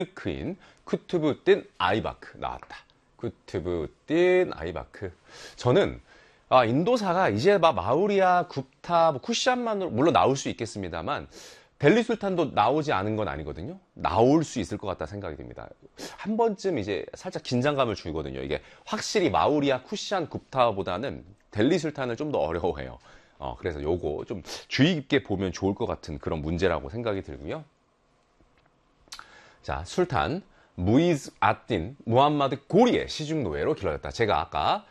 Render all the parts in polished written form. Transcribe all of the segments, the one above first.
크인 쿠투브딘 아이바크 나왔다. 쿠투브딘 아이바크. 저는 인도사가 이제 막 마우리아, 굽타, 뭐 쿠시안만으로 물론 나올 수 있겠습니다만 델리 술탄도 나오지 않은 건 아니거든요. 나올 수 있을 것 같다 생각이 듭니다. 한 번쯤 이제 살짝 긴장감을 주거든요. 이게 확실히 마우리아, 쿠시안, 굽타보다는 델리 술탄을 좀 더 어려워해요. 그래서 요거 좀 주의 깊게 보면 좋을 것 같은 그런 문제라고 생각이 들고요. 자, 술탄 무이즈 아딘 무함마드 고리의 시중 노예로 길러졌다. 제가 아까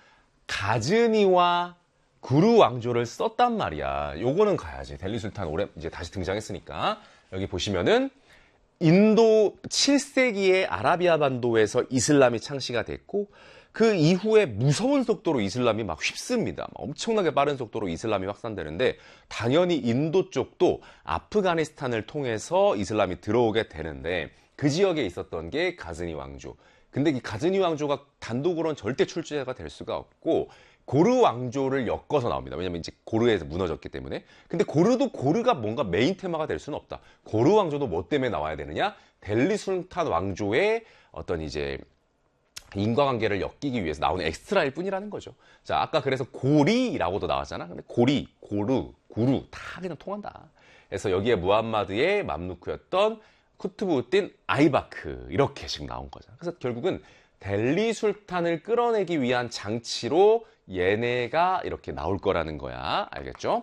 가즈니와 구루 왕조를 썼단 말이야. 요거는 가야지. 델리 술탄 올해 이제 다시 등장했으니까. 여기 보시면은 인도 7세기의 아라비아 반도에서 이슬람이 창시가 됐고 그 이후에 무서운 속도로 이슬람이 막 휩습니다. 엄청나게 빠른 속도로 이슬람이 확산되는데 당연히 인도 쪽도 아프가니스탄을 통해서 이슬람이 들어오게 되는데 그 지역에 있었던 게 가즈니 왕조. 근데 이 가즈니 왕조가 단독으로는 절대 출제가 될 수가 없고 고르 왕조를 엮어서 나옵니다. 왜냐면 이제 고르에서 무너졌기 때문에. 근데 고르도 고르가 뭔가 메인 테마가 될 수는 없다. 고르 왕조도 뭐 때문에 나와야 되느냐? 델리 술탄 왕조의 어떤 이제 인과관계를 엮이기 위해서 나오는 엑스트라일 뿐이라는 거죠. 자, 아까 그래서 고리라고도 나왔잖아. 근데 고리, 고르, 구루 다 그냥 통한다. 그래서 여기에 무함마드의 맘루크였던 쿠투브우딘 아이바크 이렇게 지금 나온 거죠. 그래서 결국은 델리 술탄을 끌어내기 위한 장치로 얘네가 이렇게 나올 거라는 거야. 알겠죠?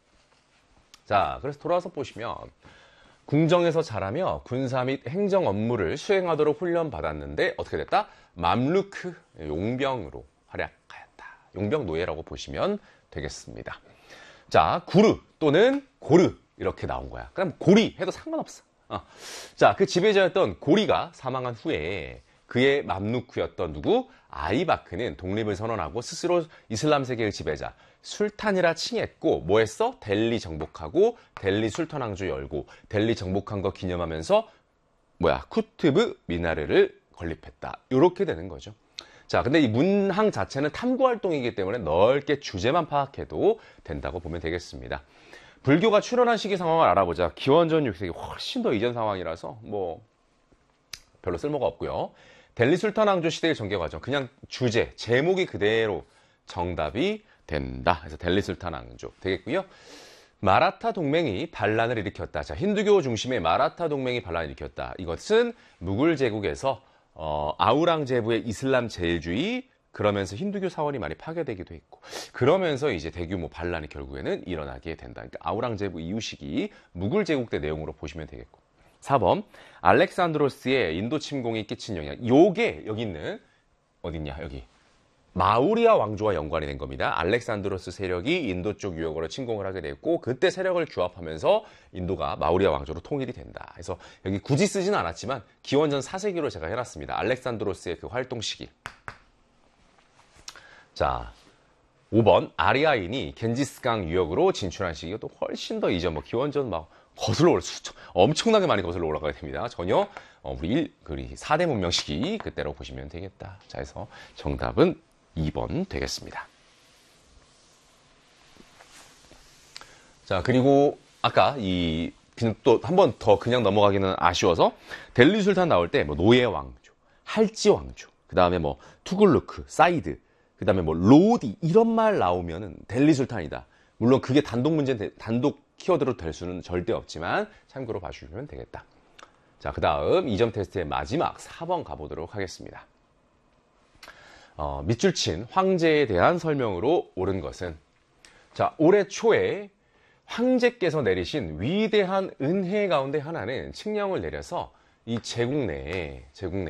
자, 그래서 돌아와서 보시면 궁정에서 자라며 군사 및 행정 업무를 수행하도록 훈련받았는데 어떻게 됐다? 맘루크 용병으로 활약하였다. 용병 노예라고 보시면 되겠습니다. 자, 구르 또는 고르 이렇게 나온 거야. 그럼 고리 해도 상관없어. 자, 그 지배자였던 고리가 사망한 후에 그의 맘루크였던 누구? 아이바크는 독립을 선언하고 스스로 이슬람 세계의 지배자 술탄이라 칭했고 뭐 했어? 델리 정복하고 델리 술탄 왕조 열고 델리 정복한 거 기념하면서 쿠투브 미나르를 건립했다. 이렇게 되는 거죠. 자, 근데 이 문항 자체는 탐구 활동이기 때문에 넓게 주제만 파악해도 된다고 보면 되겠습니다. 불교가 출현한 시기 상황을 알아보자. 기원전 6세기 훨씬 더 이전 상황이라서 뭐 별로 쓸모가 없고요. 델리 술탄 왕조 시대의 전개 과정. 그냥 주제, 제목이 그대로 정답이 된다. 그래서 델리 술탄 왕조 되겠고요. 마라타 동맹이 반란을 일으켰다. 자, 힌두교 중심의 마라타 동맹이 반란을 일으켰다. 이것은 무굴 제국에서 아우랑제부의 이슬람 제일주의 그러면서 힌두교 사원이 많이 파괴되기도 했고 그러면서 이제 대규모 반란이 결국에는 일어나게 된다. 그러니까 아우랑제부 이후 시기 무굴 제국 때 내용으로 보시면 되겠고 4번 알렉산드로스의 인도 침공이 끼친 영향. 요게 여기 있는 어딨냐 여기 마우리아 왕조와 연관이 된 겁니다. 알렉산드로스 세력이 인도 쪽 유역으로 침공을 하게 됐고 그때 세력을 규합하면서 인도가 마우리아 왕조로 통일이 된다. 그래서 여기 굳이 쓰지는 않았지만 기원전 4세기로 제가 해놨습니다. 알렉산드로스의 그 활동 시기. 자, 5번 아리아인이 겐지스강 유역으로 진출한 시기가 또 훨씬 더 이전 기원전 막 엄청나게 많이 거슬러 올라가게 됩니다. 전혀 우리 4대 문명 시기 그때로 보시면 되겠다. 자, 그래서 정답은 2번 되겠습니다. 자, 그리고 아까 또 한 번 더 그냥 넘어가기는 아쉬워서 델리 술탄 나올 때 노예 왕조, 할지 왕조, 그 다음에 투글루크, 사이드, 그 다음에 로디 이런 말 나오면은 델리 술탄이다. 물론 그게 단독 키워드로 될 수는 절대 없지만 참고로 봐주시면 되겠다. 자, 그 다음 2점 테스트의 마지막 4번 가보도록 하겠습니다. 밑줄 친 황제에 대한 설명으로 옳은 것은 자, 올해 초에 황제께서 내리신 위대한 은혜 가운데 하나는 칙령을 내려서 이 제국 내에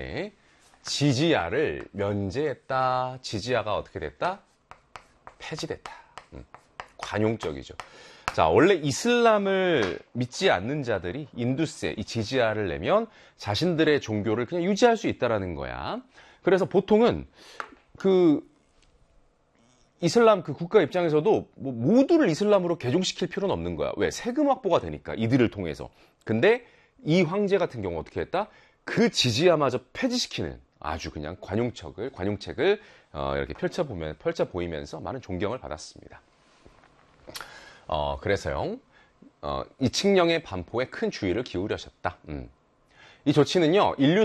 지지야를 면제했다. 지지야가 어떻게 됐다? 폐지됐다. 관용적이죠. 자, 원래 이슬람을 믿지 않는 자들이 인두세, 이 지지야를 내면 자신들의 종교를 그냥 유지할 수 있다라는 거야. 그래서 보통은 이슬람 국가 입장에서도 모두를 이슬람으로 개종시킬 필요는 없는 거야. 왜? 세금 확보가 되니까 이들을 통해서. 근데 이 황제 같은 경우 어떻게 했다? 그 지지야마저 폐지시키는 아주 그냥 관용책을 이렇게 펼쳐 보이면서 많은 존경을 받았습니다. 그래서요, 이 칙령의 반포에 큰 주의를 기울이셨다. 이 조치는요, 인류